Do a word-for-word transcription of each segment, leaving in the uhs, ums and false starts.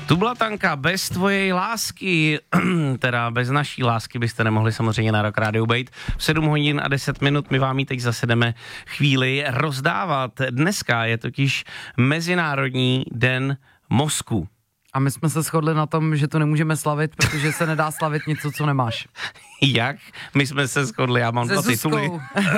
Tu byla Tanka, bez tvoje lásky, teda bez naší lásky byste nemohli samozřejmě na Rock Radio bejt. V sedm hodin a deset minut my vám ji teď zase jdeme chvíli rozdávat. Dneska je totiž Mezinárodní den mozku. A my jsme se shodli na tom, že to nemůžeme slavit, protože se nedá slavit něco, co nemáš. Jak? My jsme se shodli, já mám dva tituly.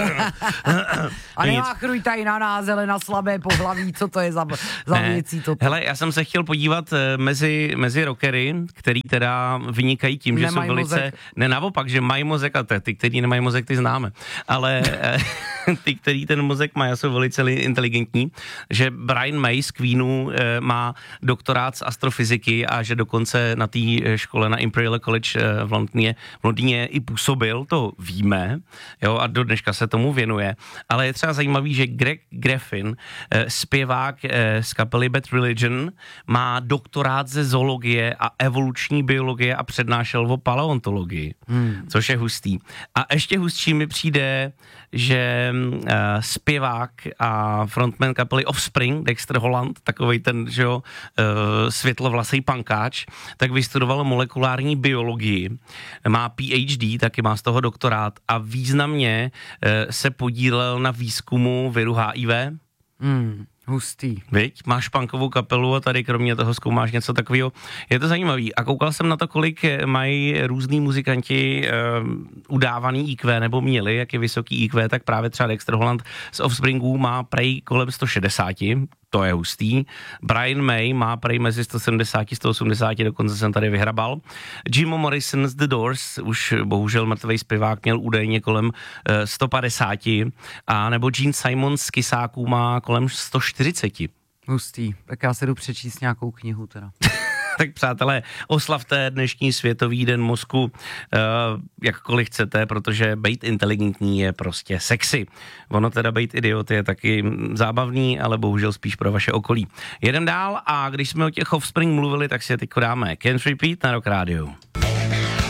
A nemáchruj tady na nás, ale na slabé pohlaví, co to je za, za ne. věcí toto. Hele, já jsem se chtěl podívat mezi, mezi rockery, který teda vynikají tím, že nemají jsou velice, mozek. Ne, naopak, že mají mozek a ty, který nemají mozek, ty známe, ale ty, který ten mozek mají, jsou velice inteligentní, že Brian May z Queenu má doktorát z astrofyziky a že dokonce na té škole na Imperial College v Londýně, v Londýně i působil, to víme, jo, a do dneška se tomu věnuje, ale je třeba zajímavý, že Greg Graffin, zpěvák z kapely Bad Religion, má doktorát ze zoologie a evoluční biologie a přednášel o paleontologii, hmm. což je hustý. A ještě hustší mi přijde, že uh, zpěvák a frontman kapely Offspring, Dexter Holland, takovej ten, že jo, uh, světlovlasej pankáč, tak vystudoval molekulární biologii, má P H D, taky má z toho doktorát a významně uh, se podílel na výzkumu viru H I V. Hmm. Hustý. Viď? Máš punkovou kapelu a tady kromě toho zkoumáš něco takového. Je to zajímavý. A koukal jsem na to, kolik mají různý muzikanti uh, udávaný I Q, nebo měli, jak je vysoký I Q, tak právě třeba Dexter Holland z Offspringu má prej kolem sto šedesát, to je hustý. Brian May má prej mezi sto sedmdesát a sto osmdesát, dokonce jsem tady vyhrabal. Jim Morrison z The Doors, už bohužel mrtvej zpěvák, měl údajně kolem uh, sto padesát, a nebo Gene Simons z Kysáků má kolem sto čtyřicet. Hustý, tak já se jdu přečíst nějakou knihu teda. Tak přátelé, oslavte dnešní světový den mozku uh, jakkoliv chcete, protože bejt inteligentní je prostě sexy. Ono teda bejt idiot je taky zábavný, ale bohužel spíš pro vaše okolí. Jedem dál a když jsme o těch Offspring mluvili, tak si je teď dáme Can't Repeat na Rock Radio.